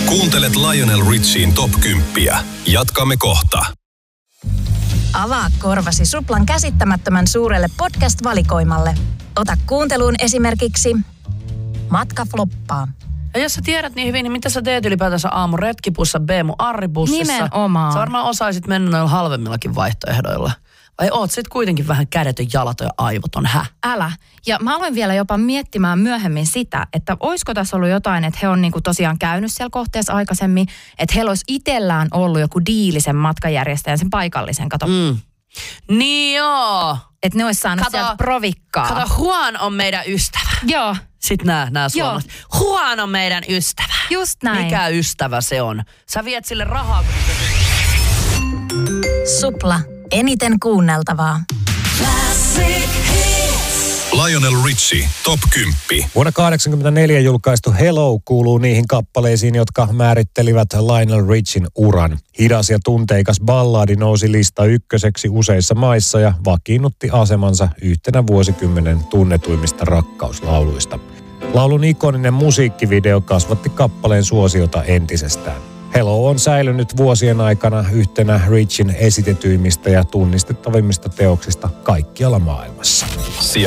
Kuuntelet Lionel Richien Top 10. Jatkamme kohta. Avaa korvasi Suplan käsittämättömän suurelle podcast-valikoimalle. Ota kuunteluun esimerkiksi Matka floppaa. Ja jos sä tiedät niin hyvin, niin mitä sä teet ylipäätänsä aamu retkipussa, B mun arribussissa? Nimenomaan. Sä varmaan osaisit mennä noilla halvemmillakin vaihtoehdoilla. Vai oot sit kuitenkin vähän kädetön, jalaton ja aivoton, Älä. Ja mä aloin vielä jopa miettimään myöhemmin sitä, että olisiko tässä ollut jotain, että he on niinku tosiaan käynyt siellä kohteessa aikaisemmin, että heillä olisi itsellään ollut joku diili sen matkajärjestäjän, sen paikallisen, kato. Niin joo. Että ne olisi saanut sieltä provikkaa. Kato, Juan on meidän ystävä. Joo. Sitten nää suomalaiset. Juan on meidän ystävä. Just näin. Mikä ystävä se on? Sä viet sille rahaa. Supla. Eniten kuunneltavaa. Lionel Richie Top 10. Vuonna 1984 julkaistu Hello kuuluu niihin kappaleisiin, jotka määrittelivät Lionel Richien uran. Hidas ja tunteikas ballaadi nousi lista ykköseksi useissa maissa ja vakiinnutti asemansa yhtenä vuosikymmenen tunnetuimmista rakkauslauluista. Laulun ikoninen musiikkivideo kasvatti kappaleen suosiota entisestään. Hello on säilynyt vuosien aikana yhtenä Richien esitetyimmistä ja tunnistettavimmista teoksista kaikkialla maailmassa.